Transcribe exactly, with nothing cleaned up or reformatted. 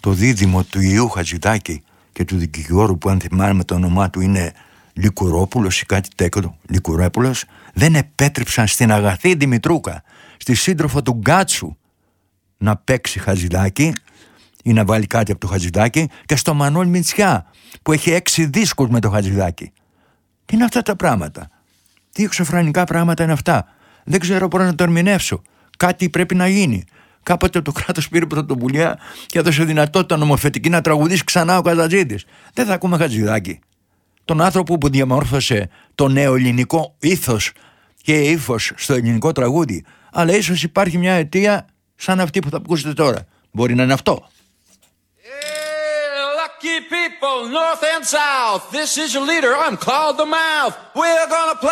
το δίδυμο του Ιού Χατζηδάκη και του δικηγόρου που αν θυμάμαι το όνομά του είναι Λικουρόπουλος ή κάτι τέτοιο, Λικουρόπουλος, δεν επέτρεψαν στην Αγαθή Δημητρούκα, στη σύντροφο του Γκάτσου, να παίξει Χατζηδάκη ή να βάλει κάτι από το Χατζηδάκη, και στο Μανώλη Μητσιά που έχει έξι δίσκους με το Χατζηδάκη. Τι είναι αυτά τα πράγματα? Τι εξωφρενικά πράγματα είναι αυτά? Δεν ξέρω πώς να το ερμηνεύσω. Κάτι πρέπει να γίνει. Κάποτε το κράτος πήρε πρωτοβουλία και έδωσε δυνατότητα νομοθετική να τραγουδήσει ξανά ο Καζατζίδης. Δεν θα ακούμε Χατζηδάκη, τον άνθρωπο που διαμόρφωσε το νέο ελληνικό ήθος και ύφος στο ελληνικό τραγούδι. Αλλά ίσως υπάρχει μια αιτία σαν αυτή που θα ακούσετε τώρα. Μπορεί να είναι αυτό. Lucky people, north and south, this is your leader, I'm called the Mouth. We're gonna play